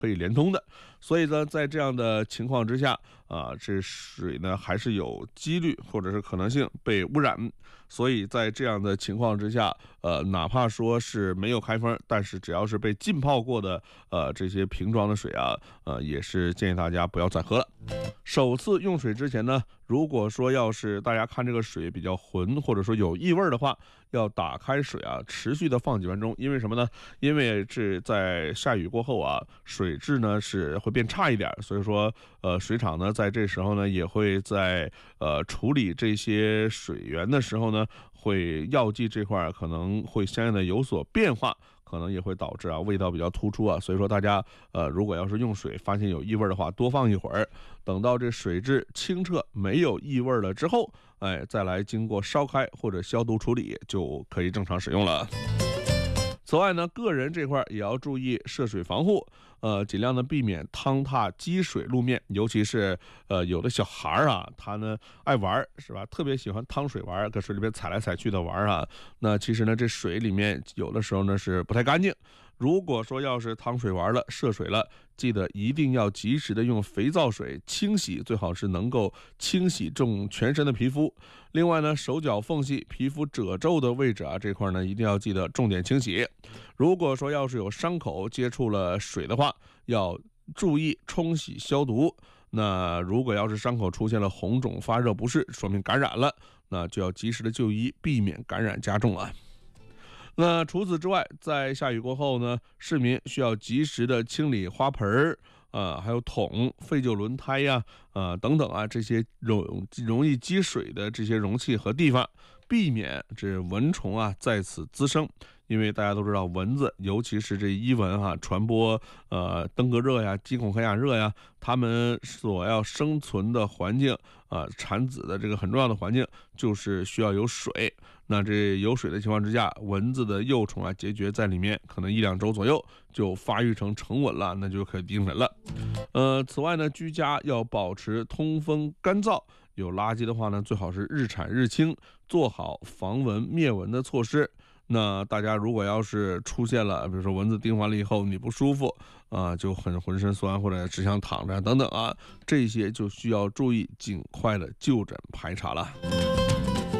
可以连通的。所以呢，在这样的情况之下这水呢还是有几率或者是可能性被污染。所以在这样的情况之下，哪怕说是没有开封，但是只要是被浸泡过的这些瓶装的水也是建议大家不要再喝了。首次用水之前呢，如果说要是大家看这个水比较浑或者说有异味的话，要打开水持续的放几分钟。因为什么呢？因为是在下雨过后水质呢是会变差一点，所以说水厂呢在这时候呢也会在处理这些水源的时候呢，会药剂这块可能会相应的有所变化，可能也会导致味道比较突出所以说大家如果要是用水发现有异味的话，多放一会儿，等到这水质清澈没有异味了之后，再来经过烧开或者消毒处理，就可以正常使用了。此外呢，个人这块也要注意涉水防护，尽量的避免趟踏积水路面，尤其是有的小孩他呢爱玩是吧，特别喜欢趟水玩，搁水里面踩来踩去的玩那其实呢这水里面有的时候呢是不太干净。如果说要是趟水玩了涉水了，记得一定要及时的用肥皂水清洗，最好是能够清洗中全身的皮肤。另外呢，手脚缝隙、皮肤褶皱的位置这块呢一定要记得重点清洗。如果说要是有伤口接触了水的话，要注意冲洗消毒。那如果要是伤口出现了红肿、发热不适，说明感染了，那就要及时的就医，避免感染加重那除此之外，在下雨过后呢，市民需要及时的清理花盆还有桶、废旧轮胎等等这些容易积水的这些容器和地方，避免这蚊虫在此滋生。因为大家都知道，蚊子尤其是这伊蚊传播登革热惊恐黑眼热它们所要生存的环境产子的这个很重要的环境就是需要有水。那这有水的情况之下，蚊子的幼虫孑孓在里面，可能1-2周左右就发育成成蚊了，那就可以叮人了。此外呢，居家要保持通风干燥，有垃圾的话呢，最好是日铲日清，做好防蚊灭蚊的措施。那大家如果要是出现了，比如说蚊子叮完了以后你不舒服就浑身酸或者只想躺着等等这些就需要注意尽快的就诊排查了。